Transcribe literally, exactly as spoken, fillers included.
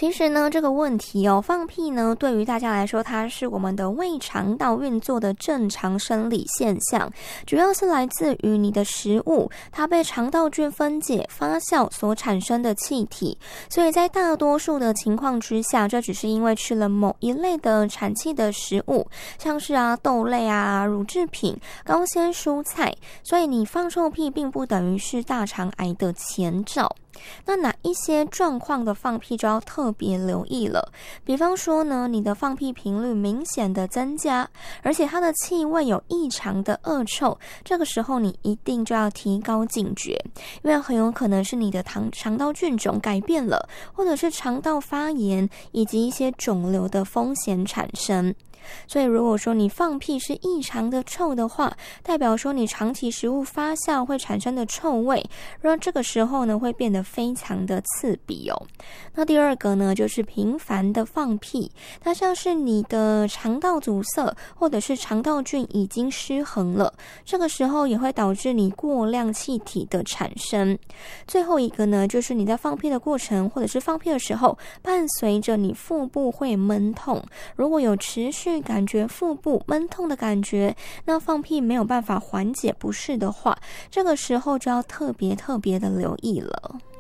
其实呢，这个问题哦，放屁呢，对于大家来说，它是我们的胃肠道运作的正常生理现象，主要是来自于你的食物，它被肠道菌分解、发酵所产生的气体。所以在大多数的情况之下，这只是因为吃了某一类的产气的食物，像是啊豆类啊、乳制品、高纤蔬菜，所以你放臭屁并不等于是大肠癌的前兆。那哪一些状况的放屁就要特别留意了？比方说呢，你的放屁频率明显的增加，而且它的气味有异常的恶臭，这个时候你一定就要提高警觉，因为很有可能是你的肠肠道菌种改变了，或者是肠道发炎以及一些肿瘤的风险产生。所以如果说你放屁是异常的臭的话，代表说你长期食物发酵会产生的臭味，让这个时候呢会变得非常的刺鼻哦。那第二个呢就是频繁的放屁，那像是你的肠道阻塞或者是肠道菌已经失衡了，这个时候也会导致你过量气体的产生。最后一个呢就是你在放屁的过程或者是放屁的时候，伴随着你腹部会闷痛，如果有持续感觉腹部闷痛的感觉，那放屁没有办法缓解不适的话，这个时候就要特别特别的留意了。